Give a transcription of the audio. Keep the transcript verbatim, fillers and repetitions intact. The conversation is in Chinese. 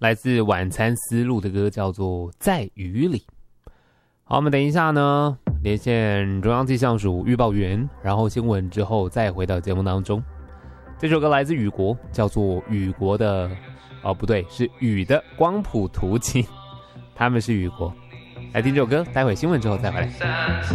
来自晚餐思路的歌叫做《在雨里》。好，我们等一下呢，连线中央气象署预报员，然后新闻之后再回到节目当中。这首歌来自雨国，叫做《雨国的》，哦不对，是雨的光谱图景，他们是雨国。来听这首歌，待会新闻之后再回来。